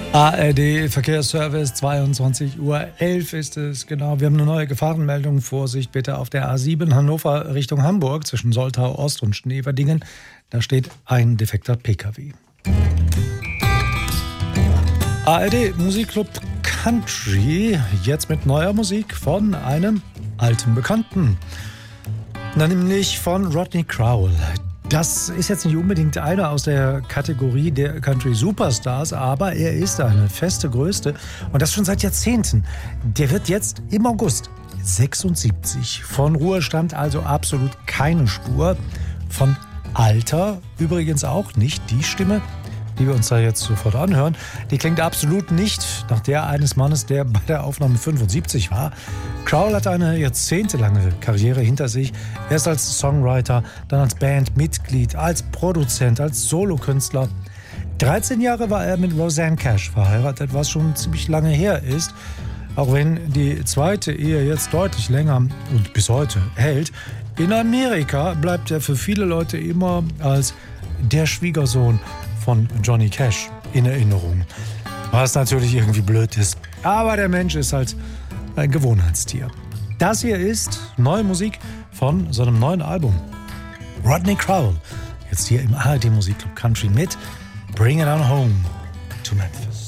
ARD Verkehrsservice, 22:11 Uhr ist es, genau. Wir haben eine neue Gefahrenmeldung. Vorsicht bitte auf der A7 Hannover Richtung Hamburg zwischen Soltau Ost und Schneverdingen. Da steht ein defekter PKW. ARD Musikclub Country, jetzt mit neuer Musik von einem alten Bekannten. Nämlich von Rodney Crowell. Das ist jetzt nicht unbedingt einer aus der Kategorie der Country Superstars, aber er ist eine feste Größe und das schon seit Jahrzehnten. Der wird jetzt im August 76. Von Ruhestand also absolut keine Spur. Von Alter übrigens auch nicht. Die Stimme, die wir uns da jetzt sofort anhören, die klingt absolut nicht nach der eines Mannes, der bei der Aufnahme 75 war. Crowell hat eine jahrzehntelange Karriere hinter sich. Erst als Songwriter, dann als Bandmitglied, als Produzent, als Solokünstler. 13 Jahre war er mit Rosanne Cash verheiratet, was schon ziemlich lange her ist. Auch wenn die zweite Ehe jetzt deutlich länger und bis heute hält. In Amerika bleibt er für viele Leute immer als der Schwiegersohn von Johnny Cash in Erinnerung. Was natürlich irgendwie blöd ist. Aber der Mensch ist halt ein Gewohnheitstier. Das hier ist neue Musik von seinem neuen Album. Rodney Crowell, jetzt hier im ARD Musikclub Country mit Bring It On Home to Memphis.